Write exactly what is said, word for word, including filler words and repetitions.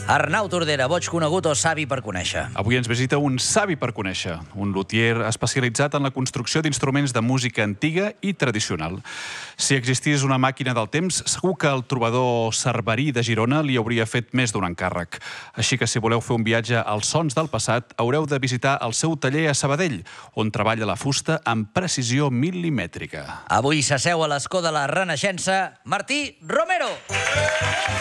Arnau Tordera, boig conegut o savi per conèixer? Avui ens visita un savi per conèixer, un luthier especialitzat en la construcció d'instruments de música antiga i tradicional. Si existís una màquina del temps, segur que el trobador Cerverí de Girona li hauria fet més d'un encàrrec. Així que si voleu fer un viatge als sons del passat, haureu de visitar el seu taller a Sabadell, on treballa la fusta amb precisió mil·limètrica. Avui s'asseu a l'escó de la Renaixença, Martí Romero.